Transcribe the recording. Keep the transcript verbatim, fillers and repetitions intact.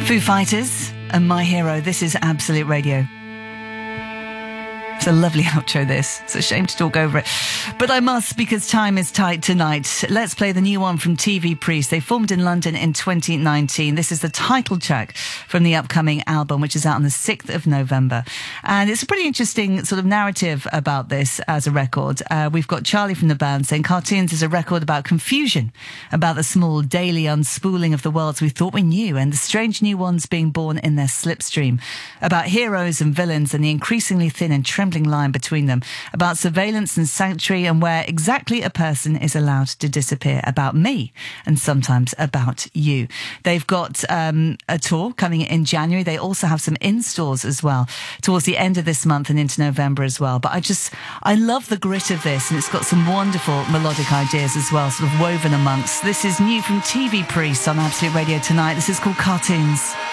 Foo Fighters and My Hero. This is Absolute Radio. It's a lovely outro, this. It's a shame to talk over it. But I must, because time is tight tonight. Let's play the new one from T V Priest. They formed in London in twenty nineteen. This is the title track from the upcoming album, which is out on the sixth of November. And it's a pretty interesting sort of narrative about this as a record. Uh, we've got Charlie from the band saying Cartoons is a record about confusion, about the small daily unspooling of the worlds we thought we knew and the strange new ones being born in their slipstream, about heroes and villains and the increasingly thin and trembling line between them, about surveillance and sanctuary and where exactly a person is allowed to disappear, about me and sometimes about you. They've got um, a tour coming in January. They also have some in-stores as well towards the end of this month and into November as well. But I just, I love the grit of this, and it's got some wonderful melodic ideas as well, sort of woven amongst. This is new from T V Priest on Absolute Radio tonight. This is called Cartoons.